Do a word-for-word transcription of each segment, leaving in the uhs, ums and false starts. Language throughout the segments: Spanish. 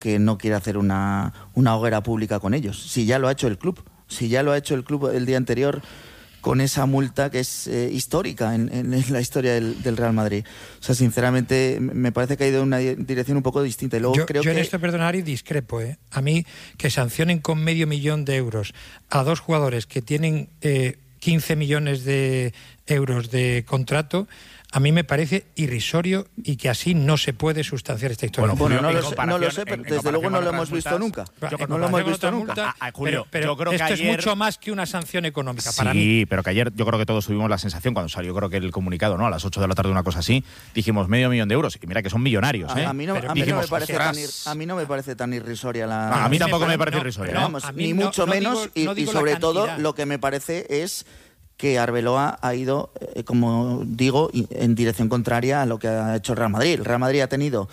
que no quiere hacer una, una hoguera pública con ellos. Si ya lo ha hecho el club, si ya lo ha hecho el club el día anterior con esa multa que es eh, histórica en, en la historia del, del Real Madrid. O sea, sinceramente, me parece que ha ido en una dirección un poco distinta. Y luego yo creo yo que... en esto, perdonari, discrepo. ¿eh? A mí, que sancionen con medio millón de euros a dos jugadores que tienen eh, quince millones de euros de contrato, a mí me parece irrisorio y que así no se puede sustanciar esta historia. Bueno, bueno no, lo sé, no lo sé, pero desde luego no lo hemos visto nunca. Yo, no lo hemos visto nunca. Multa, a, a Julio, pero, pero yo creo esto que es ayer... mucho más que una sanción económica sí, para mí. Sí, pero que ayer yo creo que todos tuvimos la sensación cuando salió, creo que el comunicado, ¿no? A las ocho de la tarde, una cosa así, dijimos medio millón de euros. Y mira que son millonarios, ¿eh? A, a mí no, a mí no me parece tan ir, a mí no me parece tan irrisoria la... A, a mí tampoco me parece no, irrisoria. No, vamos, ni no, mucho no menos, digo, y, y sobre todo lo que me parece es que Arbeloa ha ido, eh, como digo, en dirección contraria a lo que ha hecho el Real Madrid. El Real Madrid ha tenido,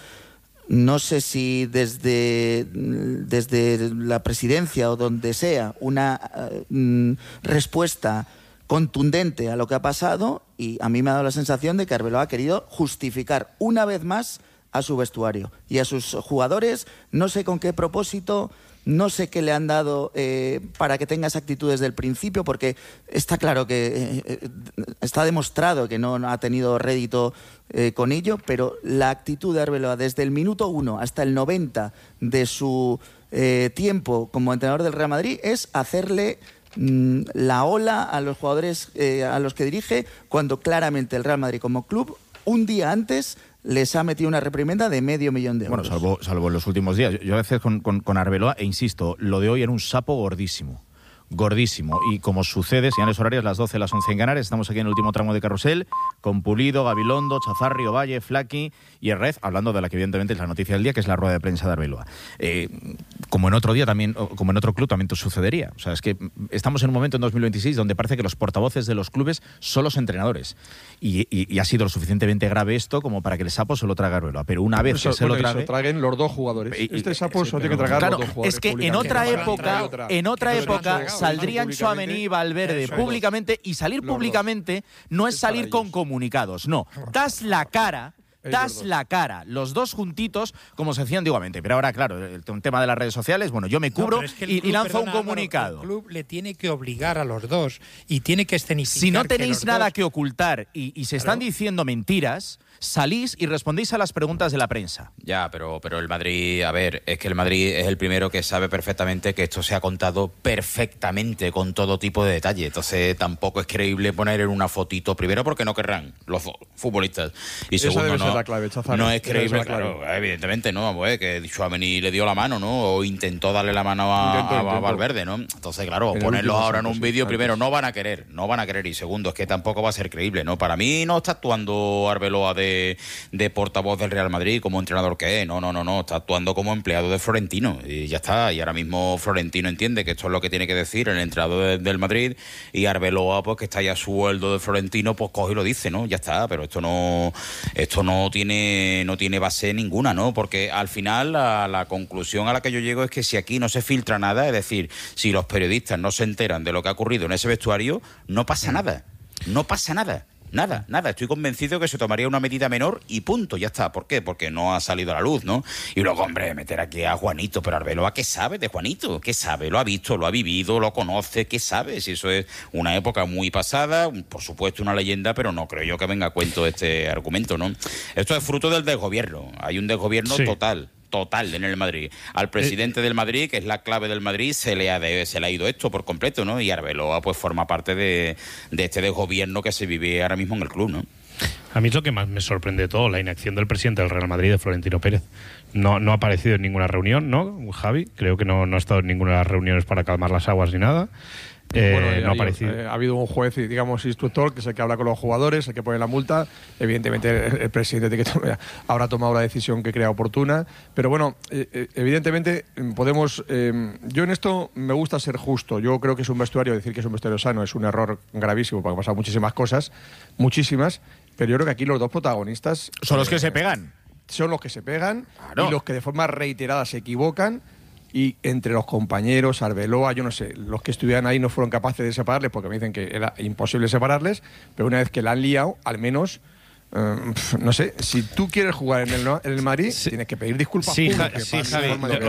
no sé si desde, desde la presidencia o donde sea, una uh, respuesta contundente a lo que ha pasado, y a mí me ha dado la sensación de que Arbeloa ha querido justificar una vez más a su vestuario y a sus jugadores, no sé con qué propósito. No sé qué le han dado eh, para que tenga esa actitud desde el principio, porque está claro que eh, está demostrado que no ha tenido rédito eh, con ello, pero la actitud de Arbeloa desde el minuto uno hasta el noventa de su eh, tiempo como entrenador del Real Madrid es hacerle mmm, la ola a los jugadores eh, a los que dirige, cuando claramente el Real Madrid como club, un día antes, les ha metido una reprimenda de medio millón de euros. Bueno, salvo, salvo en los últimos días. Yo, yo a veces con, con, con Arbeloa, e insisto, lo de hoy era un sapo gordísimo. Gordísimo. Y como sucede, señales horarias, las doce, las once en Canarias, estamos aquí en el último tramo de Carrusel, con Pulido, Gabilondo, Chazarri, Ovalle, Flaqui y Herrez, hablando de la que evidentemente es la noticia del día, que es la rueda de prensa de Arbeloa. Eh, como en otro día también, como en otro club también sucedería. O sea, es que estamos en un momento en dos mil veintiséis donde parece que los portavoces de los clubes son los entrenadores. Y, y, y ha sido lo suficientemente grave esto como para que el sapo se lo trague Arbeloa. Pero una vez eso, que se bueno, lo trague... se traguen los dos jugadores. Y, este sapo sí, se lo tiene que tragar claro, los dos jugadores. Es que en otra época, en otra época saldrían Tchouaméni y Valverde eso públicamente, es. Y salir los públicamente dos. no es es salir con comunicados, no. Das la cara... Das la cara, los dos juntitos, como se hacía antiguamente. Pero ahora, claro, el tema de las redes sociales, bueno, yo me cubro no, es que y, club, y lanzo perdona, un comunicado. El club le tiene que obligar a los dos y tiene que escenificar. Si no tenéis que nada dos... que ocultar y, y se están claro. diciendo mentiras, salís y respondéis a las preguntas de la prensa. Ya, pero, pero el Madrid, a ver, es que el Madrid es el primero que sabe perfectamente que esto se ha contado perfectamente con todo tipo de detalle. Entonces tampoco es creíble poner en una fotito, primero porque no querrán los futbolistas. Y Esa segundo, debe no, ser la clave, Chazarri. no es creíble, claro, evidentemente, ¿no? Pues que Tchouaméni le dio la mano, ¿no? O intentó darle la mano a, intento, a, a Valverde, ¿no? Entonces, claro, en ponerlos ahora en un vídeo, primero, no van a querer, no van a querer. Y segundo, es que tampoco va a ser creíble, ¿no? Para mí no está actuando Arbeloa de, de portavoz del Real Madrid como entrenador que es, no, no, no, no, está actuando como empleado de Florentino y ya está. Y ahora mismo Florentino entiende que esto es lo que tiene que decir el entrenador de, del Madrid, y Arbeloa, pues que está ya a sueldo de Florentino, pues coge y lo dice, ¿no? Ya está, pero esto no esto no tiene no tiene base ninguna, ¿no? Porque al final la, la conclusión a la que yo llego es que si aquí no se filtra nada, es decir, si los periodistas no se enteran de lo que ha ocurrido en ese vestuario, no pasa nada, no pasa nada. Nada, nada. Estoy convencido que se tomaría una medida menor y punto, ya está. ¿Por qué? Porque no ha salido a la luz, ¿no? Y luego, hombre, meter aquí a Juanito, pero Arbeloa, ¿qué sabe de Juanito? ¿Qué sabe? Lo ha visto, lo ha vivido, lo conoce, ¿qué sabe? Si eso es una época muy pasada, por supuesto una leyenda, pero no creo yo que venga a cuento este argumento, ¿no? Esto es fruto del desgobierno. Hay un desgobierno sí. total. total en el Madrid. Al presidente eh, del Madrid, que es la clave del Madrid, se le ha de, se le ha ido esto por completo, ¿no? Y Arbeloa pues forma parte de, de este desgobierno que se vive ahora mismo en el club, ¿no? A mí es lo que más me sorprende de todo, la inacción del presidente del Real Madrid, de Florentino Pérez. No, no ha aparecido en ninguna reunión, ¿no, Javi? Creo que no, no ha estado en ninguna de las reuniones para calmar las aguas ni nada. Eh, bueno, no ha, ha, aparecido. Eh, ha habido un juez, digamos, instructor, que es el que habla con los jugadores, el que pone la multa. Evidentemente, el, el presidente que tome, habrá tomado la decisión que crea oportuna. Pero bueno, eh, evidentemente, podemos. Eh, yo en esto me gusta ser justo. Yo creo que es un vestuario, decir que es un vestuario sano es un error gravísimo, porque han pasado muchísimas cosas, muchísimas. Pero yo creo que aquí los dos protagonistas. Son los eh, que se pegan. Son los que se pegan claro. Y los que de forma reiterada se equivocan. Y entre los compañeros, Arbeloa, yo no sé, los que estuvieran ahí no fueron capaces de separarles porque me dicen que era imposible separarles, pero una vez que la han liado, al menos Uh, no sé, si tú quieres jugar en el, en el Madrid, sí. tienes que pedir disculpas sí, públicas. Sí, Javi,